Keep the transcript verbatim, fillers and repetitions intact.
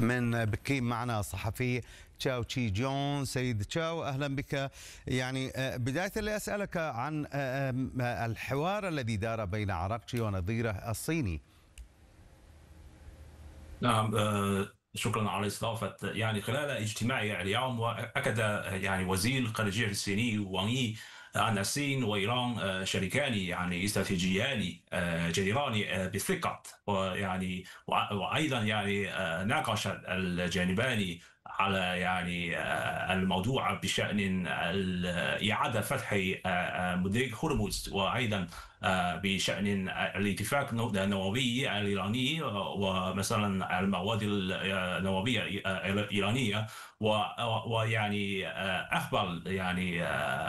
من بكين معنا الصحفي تشاو تشي جون. سيد تشاو، أهلا بك. يعني بداية لأسألك عن الحوار الذي دار بين عراقچي ونظيره الصيني. نعم، شكرا على الاستضافة. يعني خلال اجتماعي اليوم أكد يعني وزير الخارجية الصيني وانغ يي أن الصين وإيران شريكان يعني استراتيجيان جديران بالثقة، ويعني وأيضا يعني ناقش الجانبان على يعني الموضوع بشأن إعادة فتح مضيق هرمز، وأيضا بشأن الاتفاق النووي الإيراني ومثلا المواد النووية الإيرانية، ويعني أخبر يعني